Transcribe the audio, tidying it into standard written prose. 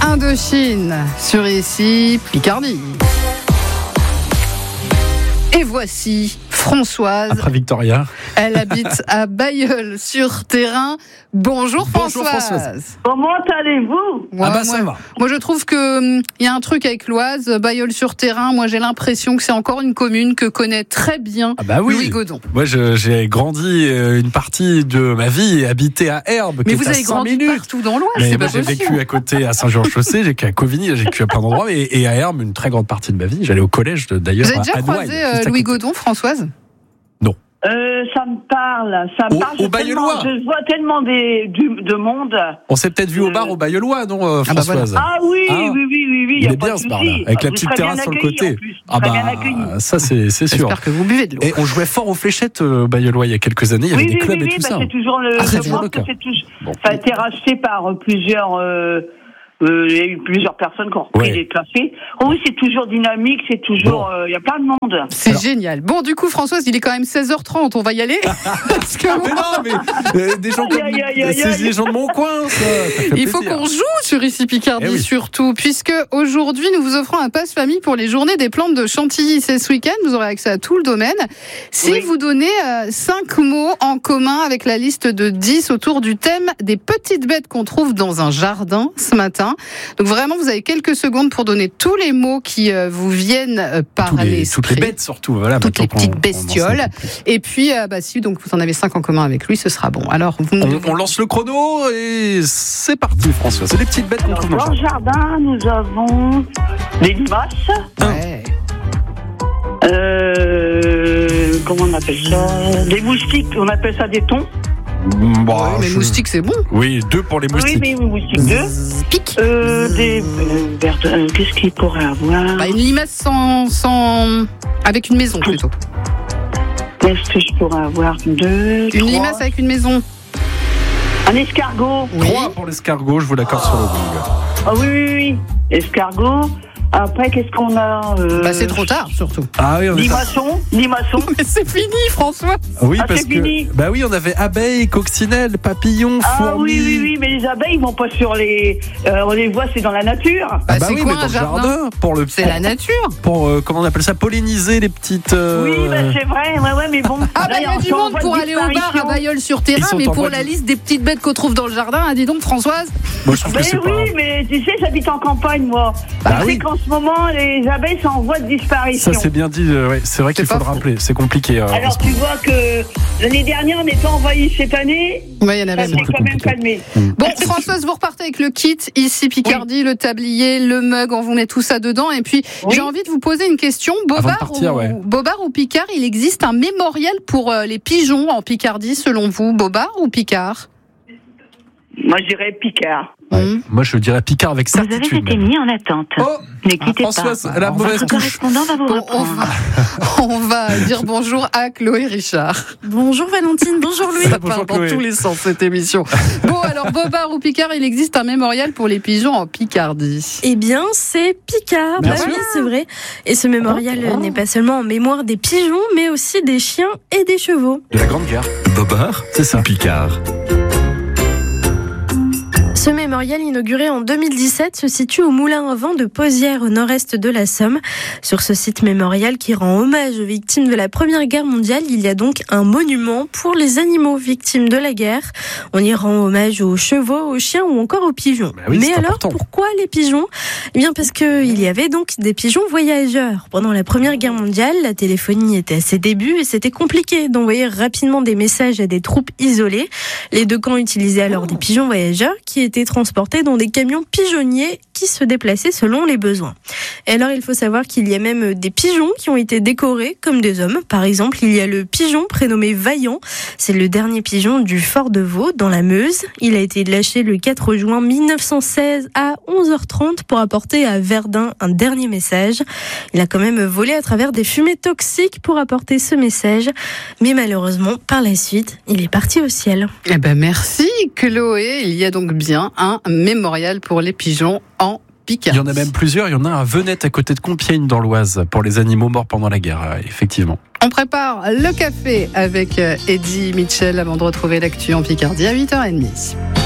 Indochine sur ici Picardie. Et voici Françoise. Après Victoria. Elle habite à Bailleul-sur-Terrain. Bonjour Françoise. Comment allez-vous ? Ça va. Moi je trouve que y a un truc avec l'Oise, Bailleul-sur-Terrain. Moi j'ai l'impression que c'est encore une commune que connaît très bien Louis Godon. Moi j'ai grandi une partie de ma vie habité à Herbe. Mais vous avez grandi partout dans l'Oise, c'est pas possible. J'ai vécu à côté à Saint-Georges-Chaussée, j'ai vécu à Covigny, j'ai vécu à plein d'endroits et à Herbe une très grande partie de ma vie. J'allais au collège d'ailleurs. Vous avez déjà croisé Louis Godon, Françoise ? Non. Ça me parle. Au Bailleullois. Je vois tellement de monde. On s'est peut-être vu au bar au Bailleullois, non, Françoise ? Oui. Il est bien ce bar-là, avec la petite terrasse sur le côté. Ça c'est sûr. J'espère que vous buvez de l'eau. Et on jouait fort aux fléchettes Bailleullois il y a quelques années. Il y avait des clubs et tout ça. C'est toujours le. Ça a été racheté par plusieurs. Il y a eu plusieurs personnes qui ont repris les cafés. Oui, c'est toujours dynamique, c'est toujours. Il y a plein de monde. C'est génial. Bon, du coup, Françoise, il est quand même 16h30. On va y aller. Parce que des gens comme c'est des gens de mon coin. Il faut qu'on joue sur ici Picardie, surtout, puisque aujourd'hui, nous vous offrons un passe famille pour les journées des plantes de Chantilly. C'est ce week-end. Vous aurez accès à tout le domaine. Si vous donnez 5 mots en commun avec la liste de 10 autour du thème des petites bêtes qu'on trouve dans un jardin ce matin. Donc vraiment, vous avez quelques secondes pour donner tous les mots qui vous viennent par l'esprit. Toutes les bêtes surtout. Voilà, toutes les petites bestioles. Et puis, si donc vous en avez 5 en commun avec lui, ce sera bon. Alors, on lance le chrono et c'est parti, François. C'est les petites bêtes qu'on trouve dans le jardin. Nous avons des limaces. Comment on appelle ça ? Des moustiques. On appelle ça des thons. Les moustiques, c'est bon. Oui, 2 pour les moustiques. Oui, mais moustiques 2. Pique. Qu'est-ce qu'il pourrait avoir ? Une limace sans... avec une maison, plutôt. Qu'est-ce que je pourrais avoir ? 2, 3. Une limace avec une maison. Un escargot. 3 pour l'escargot, je vous l'accorde sur le gong. Oui. Escargot. Après, qu'est-ce qu'on a c'est trop tard, surtout. Limaçon. Mais c'est fini, François. Oui, parce c'est fini. que on avait abeilles, coccinelles, papillons, fourmis. Oui, mais les abeilles, ils vont pas sur les. On les voit, c'est dans la nature. C'est quoi un jardin ? C'est la nature. Pour comment on appelle ça, polliniser les petites. Oui, c'est vrai. Ouais, mais bon. Il y a du monde pour aller au bar à Bailleul-sur-Terrain, mais pour la liste des petites bêtes qu'on trouve dans le jardin, dis donc, Françoise. Moi, je trouve que c'est pas. Mais tu sais, j'habite en campagne, moi. En ce moment, les abeilles sont en voie de disparition. Ça, c'est bien dit. C'est vrai qu'il faut le rappeler. C'est compliqué. Alors, tu vois que l'année dernière, on était envahi. Cette année, il y en avait. Ça s'est quand même calmé. Bon, Françoise, vous repartez avec le kit ici Picardie, le tablier, le mug. On vous met tout ça dedans. Et puis, j'ai envie de vous poser une question. Bobard ou Picard, il existe un mémorial pour les pigeons en Picardie, selon vous. Bobard ou Picard ? Moi, je dirais Picard. Moi, je dirais Picard avec certitude. Vous avez été mis en attente. Ne quittez Françoise, pas. la mauvaise Votre correspondant va vous reprendre. On va dire bonjour à Chloé Richard. Bonjour Valentine, bonjour Louis. Ça part dans tous les sens, cette émission. Bon, alors, Bobard ou Picard, il existe un mémorial pour les pigeons en Picardie. Eh bien, c'est Picard. Oui, c'est vrai. Et ce mémorial n'est pas seulement en mémoire des pigeons, mais aussi des chiens et des chevaux. De la Grande Guerre. Bobard, c'est ça. Picard. Ce mémorial, inauguré en 2017, se situe au Moulin à Vent de Pozières, au nord-est de la Somme. Sur ce site mémorial qui rend hommage aux victimes de la Première Guerre mondiale, il y a donc un monument pour les animaux victimes de la guerre. On y rend hommage aux chevaux, aux chiens ou encore aux pigeons. Mais alors, important. Pourquoi les pigeons ? Eh bien, parce qu'il y avait donc des pigeons voyageurs. Pendant la Première Guerre mondiale, la téléphonie était à ses débuts et c'était compliqué d'envoyer rapidement des messages à des troupes isolées. Les deux camps utilisaient alors des pigeons voyageurs qui étaient transportés dans des camions pigeonniers qui se déplaçaient selon les besoins. Et alors, il faut savoir qu'il y a même des pigeons qui ont été décorés comme des hommes. Par exemple, il y a le pigeon prénommé Vaillant. C'est le dernier pigeon du Fort de Vaux, dans la Meuse. Il a été lâché le 4 juin 1916 à 11h30 pour apporter à Verdun un dernier message. Il a quand même volé à travers des fumées toxiques pour apporter ce message. Mais malheureusement, par la suite, il est parti au ciel. Merci Chloé. Il y a donc bien un mémorial pour les pigeons en Picardie. Il y en a même plusieurs. Il y en a un à Venette à côté de Compiègne dans l'Oise pour les animaux morts pendant la guerre, effectivement. On prépare le café avec Eddie Mitchell avant de retrouver l'actu en Picardie à 8h30.